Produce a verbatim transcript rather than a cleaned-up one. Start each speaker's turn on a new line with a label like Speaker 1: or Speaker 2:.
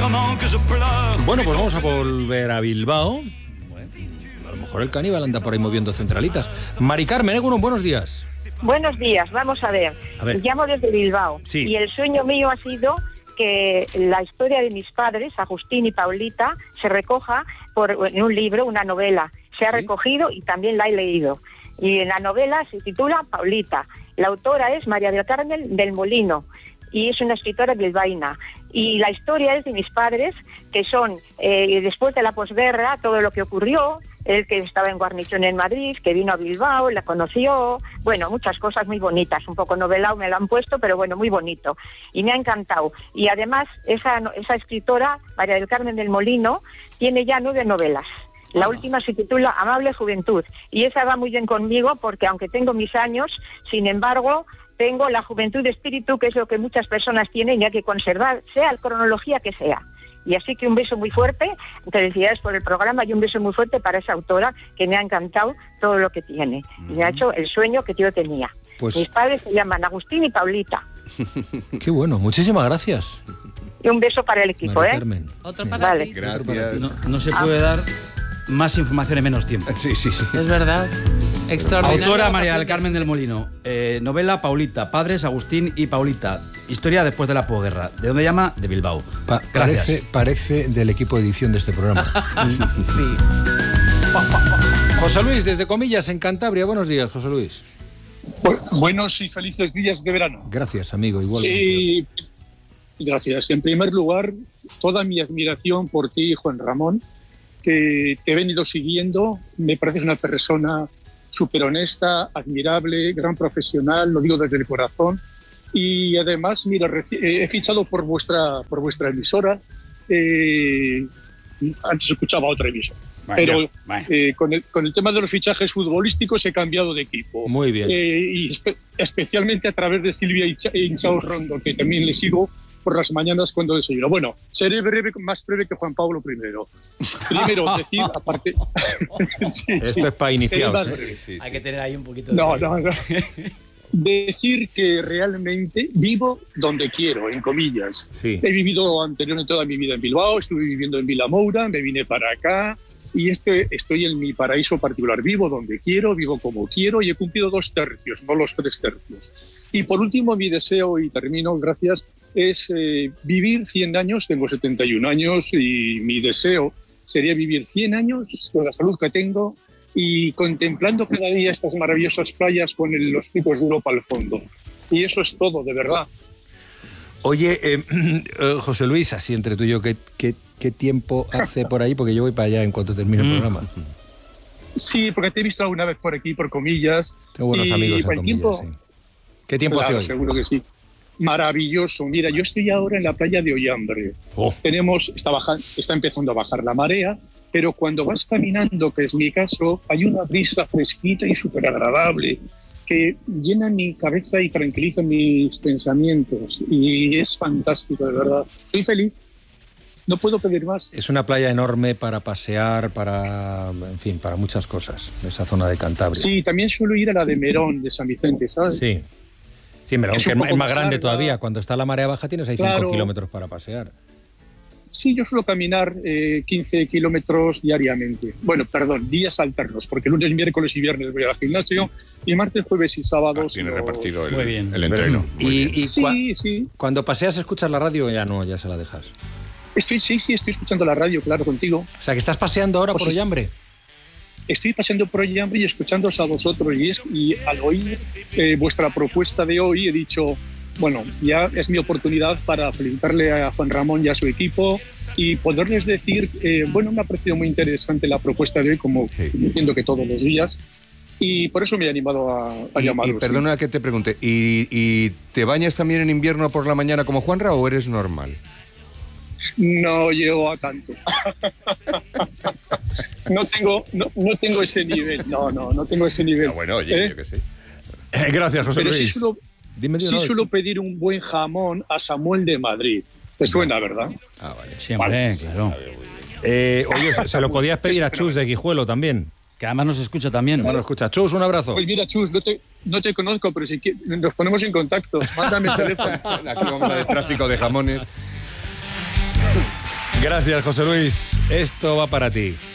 Speaker 1: Bueno, pues vamos a volver a Bilbao. A lo mejor el caníbal anda por ahí moviendo centralitas. Mari Carmen, Egunon, buenos días.
Speaker 2: Buenos días, vamos a ver.
Speaker 1: A ver.
Speaker 2: Llamo desde Bilbao.
Speaker 1: Sí.
Speaker 2: Y el sueño mío ha sido que la historia de mis padres, Agustín y Paulita, se recoja por, en un libro, una novela. Se ha
Speaker 1: ¿Sí?
Speaker 2: recogido y también la he leído. Y en la novela se titula Paulita. La autora es María del Carmen del Molino y es una escritora bilbaína. Y la historia es de mis padres, que son, eh, después de la posguerra, todo lo que ocurrió, él que estaba en guarnición en Madrid, que vino a Bilbao, la conoció, bueno, muchas cosas muy bonitas, un poco novelado me lo han puesto, pero bueno, muy bonito. Y me ha encantado. Y además, esa, esa escritora, María del Carmen del Molino, tiene ya nueve novelas. La última se titula Amable Juventud, y esa va muy bien conmigo porque aunque tengo mis años, sin embargo, tengo la juventud de espíritu, que es lo que muchas personas tienen y hay que conservar, sea la cronología que sea. Y así que un beso muy fuerte, felicidades por el programa y un beso muy fuerte para esa autora que me ha encantado todo lo que tiene. Y me ha hecho el sueño que yo tenía.
Speaker 1: Pues...
Speaker 2: Mis padres se llaman Agustín y Paulita.
Speaker 1: Qué bueno, muchísimas gracias.
Speaker 2: Y un beso para el equipo,
Speaker 1: María
Speaker 2: ¿eh?
Speaker 1: Carmen.
Speaker 3: Otro para
Speaker 2: Vale.
Speaker 3: ti.
Speaker 4: Gracias.
Speaker 5: No, no se puede dar más información en menos tiempo.
Speaker 4: Sí, sí, sí.
Speaker 3: Es verdad. Extraordinaria.
Speaker 5: Autora María del
Speaker 3: vocación de
Speaker 5: Carmen del
Speaker 3: expreses.
Speaker 5: Molino. Eh, novela Paulita. Padres Agustín y Paulita. Historia después de la posguerra. ¿De dónde llama? De Bilbao.
Speaker 1: Pa-
Speaker 5: Gracias.
Speaker 1: parece, parece del equipo de edición de este programa.
Speaker 3: Sí.
Speaker 1: José Luis, desde Comillas, en Cantabria. Buenos días, José Luis.
Speaker 6: Bu- Buenos y felices días de verano.
Speaker 1: Gracias, amigo, igualmente.
Speaker 6: Y gracias. En primer lugar, toda mi admiración por ti, Juan Ramón, que te he venido siguiendo. Me pareces una persona súper honesta, admirable, gran profesional, lo digo desde el corazón. Y además, mira, reci- eh, he fichado por vuestra, por vuestra emisora. Eh, antes escuchaba otra emisora.
Speaker 5: Vaya,
Speaker 6: Pero
Speaker 5: vaya.
Speaker 6: eh, con, el, con el tema de los fichajes futbolísticos he cambiado de equipo.
Speaker 1: Muy bien.
Speaker 6: Eh, y espe- especialmente a través de Silvia Incha- Inchao Rondo, que también le sigo por las mañanas cuando desayuno. Bueno, seré breve, más breve que Juan Pablo primero. Primero, decir, aparte... sí,
Speaker 1: Esto
Speaker 6: sí.
Speaker 1: es para iniciados,
Speaker 6: Seré más
Speaker 1: ¿eh?
Speaker 6: breve.
Speaker 4: Sí, sí,
Speaker 5: Hay
Speaker 4: sí.
Speaker 5: que tener ahí un poquito de...
Speaker 6: No, no, no. Decir que realmente vivo donde quiero, en comillas.
Speaker 1: Sí.
Speaker 6: He vivido anteriormente toda mi vida en Bilbao, estuve viviendo en Vilamoura, me vine para acá y este, estoy en mi paraíso particular. Vivo donde quiero, vivo como quiero y he cumplido dos tercios, no los tres tercios. Y por último, mi deseo, y termino, gracias, es eh, vivir cien años. Tengo setenta y un años y mi deseo sería vivir cien años con la salud que tengo y contemplando cada día estas maravillosas playas con el- los picos de Europa al fondo. Y eso es todo, de verdad.
Speaker 1: Oye, eh, eh, José Luis, así entre tú y yo, ¿qué, qué, qué tiempo hace por ahí? Porque yo voy para allá en cuanto termine el
Speaker 5: Mm.
Speaker 1: programa.
Speaker 6: Sí, porque te he visto alguna vez por aquí, por Comillas.
Speaker 1: Tengo buenos
Speaker 6: y
Speaker 1: amigos en
Speaker 6: el
Speaker 1: Comillas,
Speaker 6: tiempo,
Speaker 1: sí. ¿Qué tiempo
Speaker 6: claro,
Speaker 1: hace hoy?
Speaker 6: seguro que sí. Maravilloso. Mira, yo estoy ahora en la playa de Ollambre.
Speaker 1: Oh,
Speaker 6: Tenemos, está, baja- está empezando a bajar la marea, pero cuando vas caminando, que es mi caso, hay una brisa fresquita y súper agradable que llena mi cabeza y tranquiliza mis pensamientos. Y es fantástico, de verdad. Soy feliz. No puedo pedir más.
Speaker 1: es una playa enorme para pasear, para, en fin, para muchas cosas, esa zona de Cantabria.
Speaker 6: Sí, también suelo ir a la de Merón, de San Vicente, ¿sabes?
Speaker 1: Sí. Sí, pero
Speaker 6: Es
Speaker 1: aunque
Speaker 6: un
Speaker 1: es
Speaker 6: poco
Speaker 1: más
Speaker 6: más
Speaker 1: grande
Speaker 6: larga.
Speaker 1: todavía. Cuando está la marea baja tienes ahí cinco
Speaker 6: Claro.
Speaker 1: kilómetros para pasear.
Speaker 6: Sí, yo suelo caminar eh, quince kilómetros diariamente. Bueno, perdón, días alternos, porque lunes, miércoles y viernes voy al gimnasio y martes, jueves y
Speaker 4: Ah,
Speaker 6: sábados...
Speaker 4: tiene
Speaker 6: no-
Speaker 4: repartido el,
Speaker 5: Muy bien.
Speaker 4: el entreno. Muy
Speaker 1: Y,
Speaker 4: bien.
Speaker 1: y
Speaker 6: Sí,
Speaker 1: cua-
Speaker 6: sí.
Speaker 1: cuando paseas, escuchas la radio, ya no, ya se la dejas.
Speaker 6: Estoy, sí, sí, estoy escuchando la radio, claro, contigo.
Speaker 1: O sea, que estás paseando ahora
Speaker 6: Pues
Speaker 1: por
Speaker 6: es-
Speaker 1: Ollambre.
Speaker 6: Estoy pasando por Ollambre y escuchándoos a vosotros y, es, y al oír eh, vuestra propuesta de hoy he dicho, bueno, ya es mi oportunidad para felicitarle a Juan Ramón y a su equipo y poderles decir, eh, bueno, me ha parecido muy interesante la propuesta de hoy, como
Speaker 4: Sí.
Speaker 6: entiendo que todos los días, y por eso me he animado a, a
Speaker 4: Y,
Speaker 6: llamaros.
Speaker 4: y perdona que te pregunte, ¿y, y te bañas también en invierno por la mañana como Juanra o eres normal?
Speaker 6: No llego a tanto. no, tengo, no, no tengo ese nivel, no, no, no tengo ese nivel.
Speaker 4: Ah, bueno, oye,
Speaker 6: ¿Eh?
Speaker 4: yo qué sé.
Speaker 1: Eh, gracias, José
Speaker 6: Pero sí
Speaker 1: Luis.
Speaker 6: suelo,
Speaker 1: Dime,
Speaker 6: sí
Speaker 1: no,
Speaker 6: suelo pedir un buen jamón a Samuel de Madrid. ¿Te suena, verdad?
Speaker 4: Ah, vale.
Speaker 5: Siempre, claro.
Speaker 1: Eh, oye, se, se lo podías pedir a Chus de Guijuelo también.
Speaker 5: Que además nos escucha también.
Speaker 1: Bueno, escucha, Chus, un abrazo.
Speaker 6: Pues mira, Chus, no te, no te conozco, pero si quieres, nos ponemos en contacto. Mándame el teléfono.
Speaker 4: Aquí vamos a de tráfico de jamones.
Speaker 1: Gracias, José Luis. Esto va para ti.